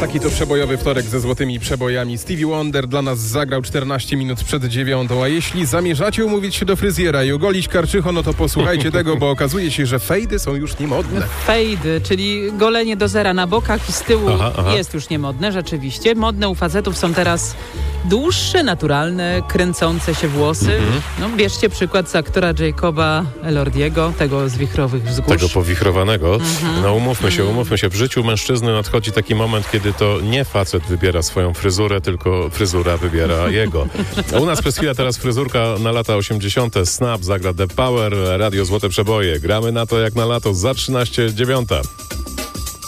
Taki to przebojowy wtorek ze złotymi przebojami. Stevie Wonder dla nas zagrał 14 minut przed 9, a jeśli zamierzacie umówić się do fryzjera i ogolić karczycho, no to posłuchajcie tego, bo okazuje się, że fejdy są już niemodne. Fejdy, czyli golenie do zera na bokach i z tyłu jest już niemodne, rzeczywiście. Modne u facetów są teraz dłuższe, naturalne, kręcące się włosy. No, bierzcie przykład z aktora Jacoba Elordiego, tego z Wichrowych Wzgórz. Tego powichrowanego. No umówmy się, w życiu mężczyzny nadchodzi taki moment, kiedy to nie facet wybiera swoją fryzurę, tylko fryzura wybiera jego. A u nas przez chwilę teraz fryzurka na lata 80. Snap zagra The Power, Radio Złote Przeboje. Gramy na to jak na lato za 13:09.